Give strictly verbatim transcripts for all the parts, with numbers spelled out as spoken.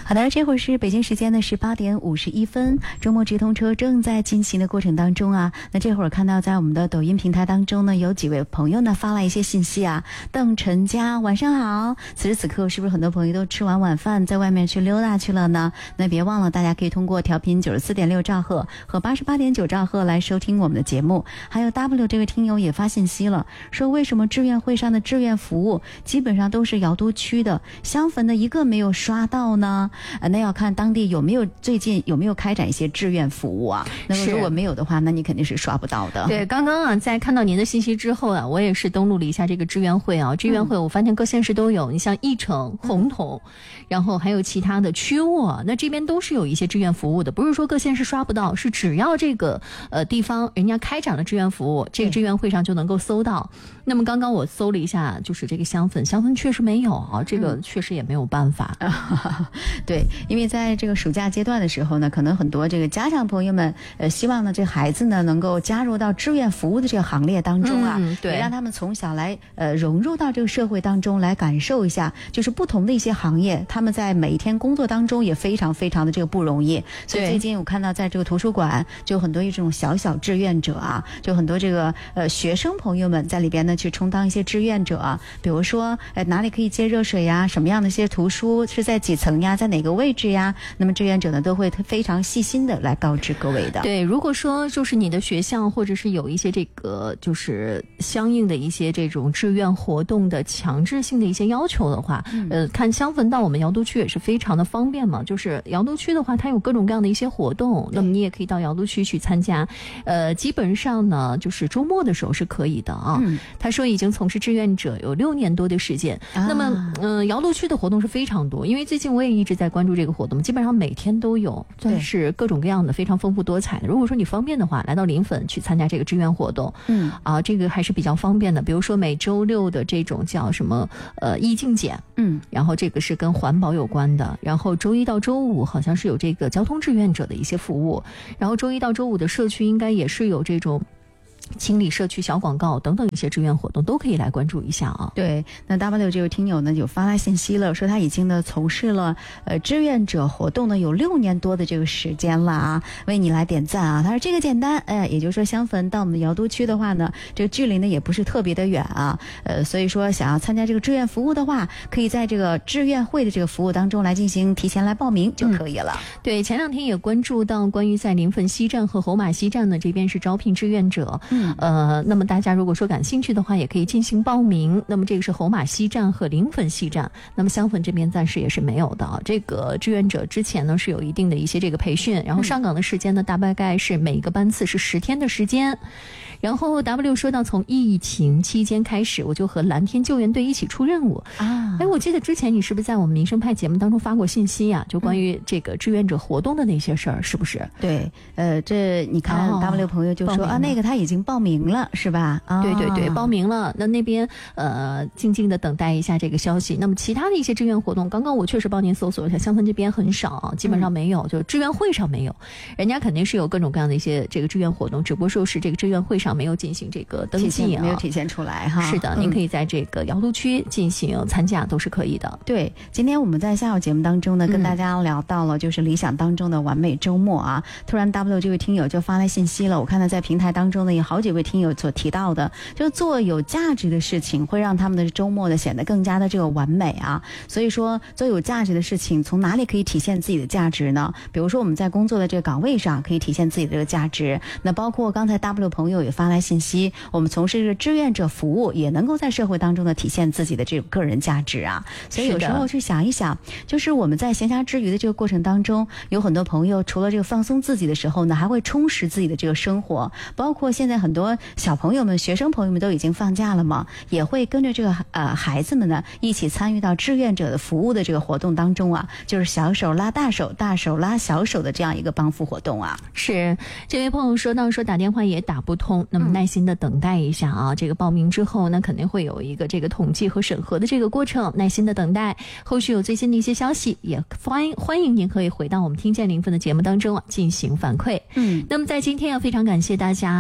好的，这会儿是北京时间的十八点五十一分，周末直通车正在进行的过程当中啊。那这会儿看到在我们的抖音平台当中呢，有几位朋友呢发来一些信息啊。邓晨佳，晚上好。此时此刻是不是很多朋友都吃完晚饭，在外面去溜达去了呢？那别忘了，大家可以通过调频九十四点六兆赫和八十八点九兆赫来收听我们的节目。还有 W 这位听友也发信息了，说为什么志愿会上的志愿服务基本上都是瑶都区的，香汾的一个没有刷到呢？呃，那要看当地有没有最近有没有开展一些志愿服务啊。那么如果没有的话，那你肯定是刷不到的。 对，刚刚啊，在看到您的信息之后啊，我也是登录了一下这个志愿会啊。志愿会我发现各县市都有，嗯、你像义城、洪洞，嗯、然后还有其他的曲沃，那这边都是有一些志愿服务的，不是说各县市刷不到，是只要这个呃地方人家开展了志愿服务，这个志愿会上就能够搜到。那么刚刚我搜了一下，就是这个香汾，香汾确实没有啊，这个确实也没有办法。 嗯、对，因为在这个暑假阶段的时候呢，可能很多这个家长朋友们呃希望呢这孩子呢能够加入到志愿服务的这个行列当中啊， 嗯、对， 也让他们从小来呃融入到这个社会当中来感受一下，就是不同的一些行业，他们在每一天工作当中也非常非常的这个不容易。所以最近我看到在这个图书馆就很多一种小小志愿者啊，就很多这个呃学生朋友们在里边呢去充当一些志愿者啊，比如说呃哪里可以接热水呀，什么样的一些图书是在几层呀，在哪个位置呀，那么志愿者呢都会非常细心的来告知各位的。 对，如果说就是你的学校或者是有一些这个就是相应的一些这种志愿活动的强制性的一些要求的话，嗯、呃，看香汾到我们瑶都区也是非常的方便嘛。就是瑶都区的话，它有各种各样的一些活动，那么你也可以到瑶都区去参加。呃，基本上呢，就是周末的时候是可以的啊。嗯、他说已经从事志愿者有六年多的时间。啊、那么，嗯、呃，瑶都区的活动是非常多，因为最近我也一直在关注这个活动，基本上每天都有，算是各种各样的，非常丰富多彩的。如果说你方便的话，来到临汾去参加这个志愿活动，嗯，啊，这个还是比较方便的。比如说每周六的这种叫什么呃疫净检，嗯，然后这个是跟环保有关的。然后周一到周五好像是有这个交通志愿者的一些服务，然后周一到周五的社区应该也是有这种清理社区小广告等等一些志愿活动，都可以来关注一下啊。 对，那 W 这位听友呢就发来信息了，说他已经呢从事了呃志愿者活动呢有六年多的这个时间了啊，为你来点赞啊。他说这个简单，哎，也就是说香汾到我们的瑶都区的话呢，这个距离呢也不是特别的远啊，呃，所以说想要参加这个志愿服务的话，可以在这个志愿会的这个服务当中来进行提前来报名就可以了。嗯、 对，前两天也关注到关于在临汾西站和侯马西站呢这边是招聘志愿者。嗯呃，那么大家如果说感兴趣的话，也可以进行报名。那么这个是侯马西站和临汾西站，那么香汾这边暂时也是没有的啊。这个志愿者之前呢是有一定的一些这个培训，然后上岗的时间呢大概是每一个班次是十天的时间。然后 W 说到从疫情期间开始，我就和蓝天救援队一起出任务啊。哎，我记得之前你是不是在我们民生派节目当中发过信息呀、啊？就关于这个志愿者活动的那些事儿，是不是？ 对，呃，这你看 W 朋友就说、哦、啊，那个他已经报名了，是吧？啊， 对对对，报名了。那那边呃，静静的等待一下这个消息。那么其他的一些志愿活动，刚刚我确实帮您搜索一下，香汾这边很少，基本上没有，嗯、就志愿会上没有。人家肯定是有各种各样的一些这个志愿活动，只不过说是这个志愿会上没有进行这个登记啊， 没有体现出来哈。 是的，嗯、您可以在这个瑶都区进行参加，都是可以的。 对，今天我们在下午节目当中呢，跟大家聊到了就是理想当中的完美周末啊。嗯、突然 W 这位听友就发来信息了，我看到在平台当中呢，有好几位听友所提到的，就做有价值的事情，会让他们的周末呢显得更加的这个完美啊。所以说，做有价值的事情，从哪里可以体现自己的价值呢？比如说我们在工作的这个岗位上，可以体现自己的这个价值。那包括刚才 W 朋友也发来信息，我们从事这个志愿者服务，也能够在社会当中呢体现自己的这个个人价值啊。所以有时候去想一想，就是我们在闲暇之余的这个过程当中，有很多朋友除了这个放松自己的时候呢，还会充实自己的这个生活。包括现在很多小朋友们、学生朋友们都已经放假了嘛，也会跟着这个呃孩子们呢一起参与到志愿者的服务的这个活动当中啊，就是小手拉大手，大手拉小手的这样一个帮扶活动啊。 是，这位朋友说到说打电话也打不通，那么耐心的等待一下啊，嗯、这个报名之后呢，肯定会有一个这个统计和审核的这个过程，耐心的等待，后续有最新的一些消息，也欢迎欢迎您可以回到我们听见临汾的节目当中啊进行反馈。嗯，那么在今天要非常感谢大家一下。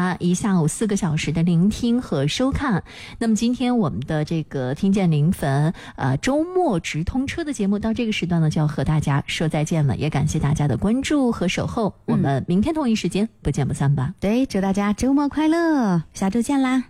下午四个小时的聆听和收看。那么今天我们的这个听见临汾呃周末直通车的节目到这个时段呢就要和大家说再见了，也感谢大家的关注和守候，我们明天同一时间不见不散吧。 对，祝大家周末快乐，下周见啦。